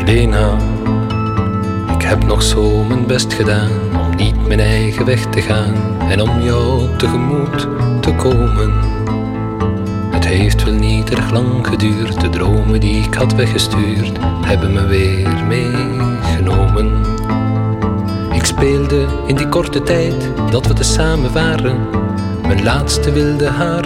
Helena, ik heb nog zo mijn best gedaan om niet mijn eigen weg te gaan en om jou tegemoet te komen. Het heeft wel niet erg lang geduurd, de dromen die ik had weggestuurd hebben me weer meegenomen. Ik speelde in die korte tijd dat we tezamen waren mijn laatste wilde haar